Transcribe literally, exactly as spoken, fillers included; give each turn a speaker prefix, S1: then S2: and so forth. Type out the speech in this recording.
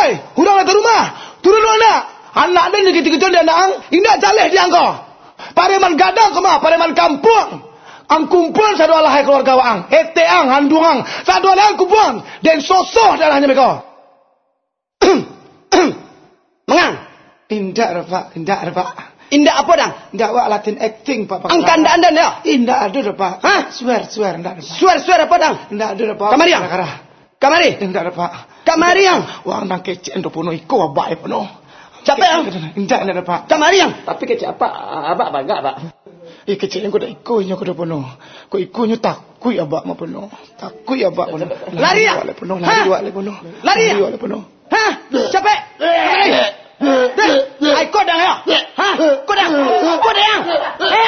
S1: Hai, hurang datang rumah. Turun anak. Anak dan gitu-gitu dia nak. Indah jaleh dia engkau. Pareman gadang ke mah, pareman kampung. Ang kumpul satu alahai keluarga ang. Ete ang, handung ang. Satu alahai kumpul. Dan sosoh darahnya mereka.
S2: Mengang.
S1: Indah Pak, indah Pak.
S2: Indah apa dang?
S1: Indah wak Latin acting Pak.
S2: Ang kandaan dan ya?
S1: Indah ada Pak.
S2: Hah?
S1: Swear, swear, indah Pak.
S2: Suara-suara apa dang?
S1: Indah ada Pak.
S2: Kamari yang? Kamari?
S1: Indah Pak.
S2: Kamari yang?
S1: Wang nang kece endo puno iko bae puno.
S2: Capek yang?
S1: Indah indah Pak.
S2: Kamari yang?
S3: Tapi kecil apa? Abak bangga, Pak.
S1: Eh kece yang kuda iko nya kuda puno. Ko iko nya takui abak ma puno. Takui abak puno.
S2: Lari ya?
S1: Lari puno, lari wale puno.
S2: Lari ya?
S1: Wale puno.
S2: Hah? Capek? Kamari? Ay, kau dah ya? Hah? Kau dah? Kau dah yang? Eh?